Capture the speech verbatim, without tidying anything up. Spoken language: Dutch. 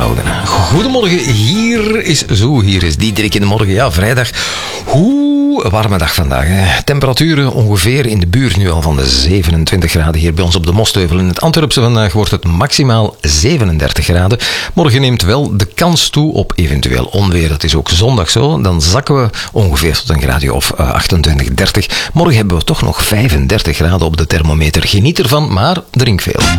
houden. Goedemorgen, hier is zo, hier is Diederik in de morgen. Ja, vrijdag. Hoe warme dag vandaag. Hè. Temperaturen ongeveer in de buurt nu al van de zevenentwintig graden hier bij ons op de Mostheuvel. In het Antwerpse vandaag wordt het maximaal zevenendertig graden. Morgen neemt wel de kans toe op eventueel onweer. Dat is ook zondag zo. Dan zakken we ongeveer tot een graadje of achtentwintig, dertig. Morgen hebben we toch nog vijfendertig graden op de thermometer. Geniet ervan, maar drink veel.